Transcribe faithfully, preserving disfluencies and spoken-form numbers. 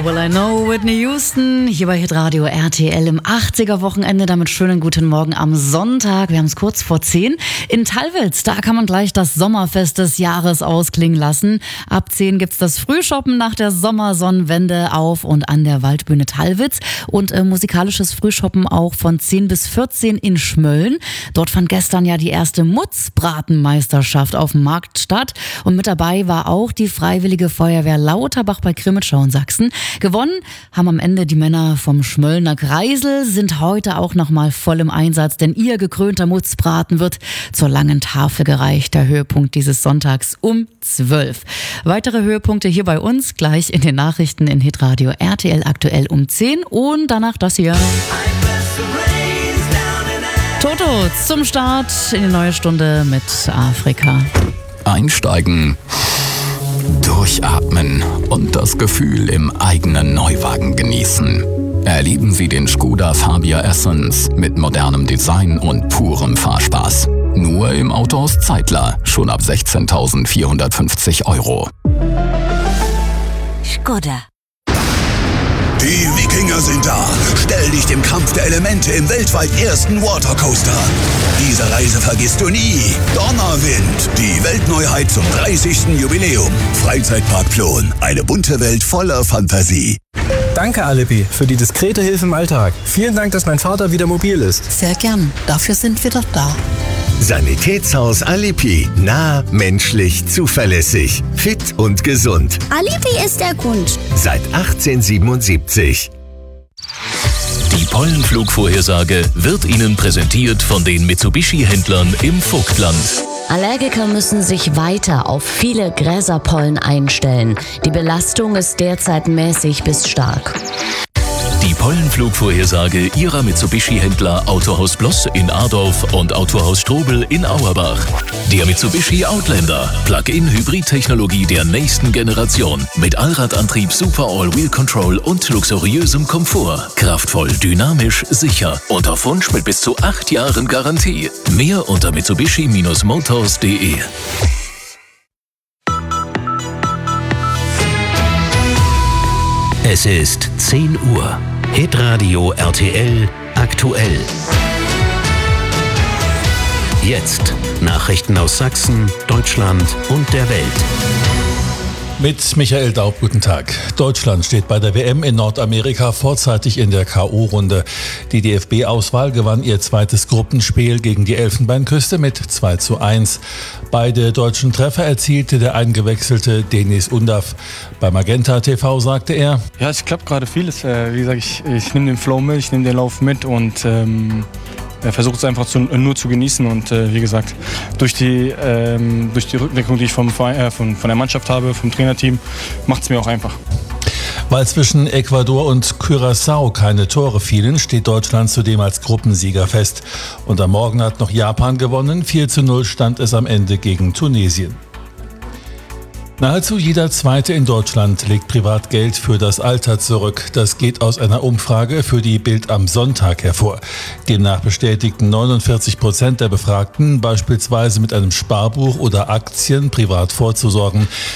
Will I Know, Whitney Houston, hier bei Hitradio R T L im achtziger-Wochenende. Damit schönen guten Morgen am Sonntag. Wir haben es kurz vor zehn. In Tallwitz, da kann man gleich das Sommerfest des Jahres ausklingen lassen. Ab zehn gibt's das Frühshoppen nach der Sommersonnenwende auf und an der Waldbühne Tallwitz. Und äh, musikalisches Frühshoppen auch von zehn bis vierzehn in Schmölln. Dort fand gestern ja die erste Mutzbratenmeisterschaft auf dem Markt statt. Und mit dabei war auch die Freiwillige Feuerwehr Lauterbach bei Krimitschau in Sachsen. Gewonnen haben am Ende die Männer vom Schmöllner Kreisel, sind heute auch nochmal voll im Einsatz, denn ihr gekrönter Mutzbraten wird zur langen Tafel gereicht. Der Höhepunkt dieses Sonntags um zwölf. Weitere Höhepunkte hier bei uns gleich in den Nachrichten in Hitradio R T L aktuell um zehn und danach das hier. Toto zum Start in die neue Stunde mit Afrika. Einsteigen, durchatmen und das Gefühl im eigenen Neuwagen genießen. Erleben Sie den Skoda Fabia Essence mit modernem Design und purem Fahrspaß. Nur im Autohaus Zeitler, schon ab sechzehntausendvierhundertfünfzig Euro. Skoda. Die Wikinger sind da. Stell dich dem Kampf der Elemente im weltweit ersten Watercoaster. Diese Reise vergisst du nie. Donnerwind, die Weltneuheit zum dreißigsten Jubiläum. Freizeitpark Plon, eine bunte Welt voller Fantasie. Danke, Alibi, für die diskrete Hilfe im Alltag. Vielen Dank, dass mein Vater wieder mobil ist. Sehr gern. Dafür sind wir doch da. Sanitätshaus Alibi. Nah, menschlich, zuverlässig, fit und gesund. Alibi ist der Grund. Seit achtzehnhundertsiebenundsiebzig. Die Pollenflugvorhersage wird Ihnen präsentiert von den Mitsubishi-Händlern im Vogtland. Allergiker müssen sich weiter auf viele Gräserpollen einstellen. Die Belastung ist derzeit mäßig bis stark. Die Pollenflugvorhersage Ihrer Mitsubishi-Händler Autohaus Bloss in Adorf und Autohaus Strobel in Auerbach. Der Mitsubishi Outlander, Plug-in-Hybrid-Technologie der nächsten Generation. Mit Allradantrieb, Super All-Wheel Control und luxuriösem Komfort. Kraftvoll, dynamisch, sicher und auf Wunsch mit bis zu acht Jahren Garantie. Mehr unter mitsubishi Bindestrich motors punkt de. Es ist zehn Uhr. Hitradio R T L aktuell. Jetzt Nachrichten aus Sachsen, Deutschland und der Welt. Mit Michael Daub, guten Tag. Deutschland steht bei der W M in Nordamerika vorzeitig in der K O-Runde. Die D F B-Auswahl gewann ihr zweites Gruppenspiel gegen die Elfenbeinküste mit zwei zu eins. Beide deutschen Treffer erzielte der eingewechselte Denis Undav. Bei Magenta T V sagte er: Ja, es klappt gerade vieles. Wie gesagt, ich, ich nehme den Flow mit, ich nehme den Lauf mit und ähm Er versucht es einfach zu, nur zu genießen und äh, wie gesagt, durch die, ähm, durch die Rückendeckung, die ich vom Verein, äh, von, von der Mannschaft habe, vom Trainerteam, macht es mir auch einfach. Weil zwischen Ecuador und Curaçao keine Tore fielen, steht Deutschland zudem als Gruppensieger fest. Und am Morgen hat noch Japan gewonnen, vier zu null stand es am Ende gegen Tunesien. Nahezu jeder Zweite in Deutschland legt Privatgeld für das Alter zurück. Das geht aus einer Umfrage für die Bild am Sonntag hervor. Demnach bestätigten neunundvierzig Prozent der Befragten, beispielsweise mit einem Sparbuch oder Aktien privat vorzusorgen.